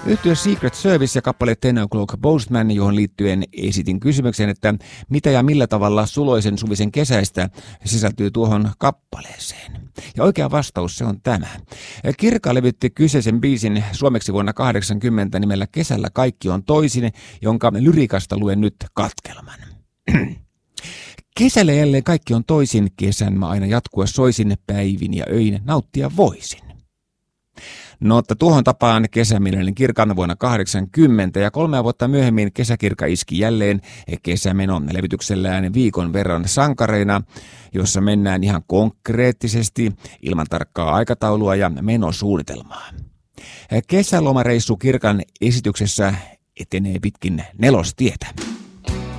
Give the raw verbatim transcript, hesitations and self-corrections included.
Yhtye Secret Service ja kappale Ten O'Clock Postman, johon liittyen esitin kysymyksen, että mitä ja millä tavalla Suloisen Suvisen kesäistä sisältyy tuohon kappaleeseen. Ja oikea vastaus se on tämä. Kirka levytti kyseisen biisin suomeksi vuonna kahdeksankymmentä nimellä Kesällä kaikki on toisin, jonka lyrikasta luen nyt katkelman. Kesällä jälleen kaikki on toisin, kesän mä aina jatkua soisin, päivin ja öin nauttia voisin. No, että tuohon tapaan kesämielinen Kirkan vuonna kahdeksankymmentä ja kolmea vuotta myöhemmin Kesäkirka iski jälleen kesämenon levytyksellään viikon verran sankareina, jossa mennään ihan konkreettisesti ilman tarkkaa aikataulua ja menosuunnitelmaa. Kesälomareissu Kirkan esityksessä etenee pitkin nelostietä.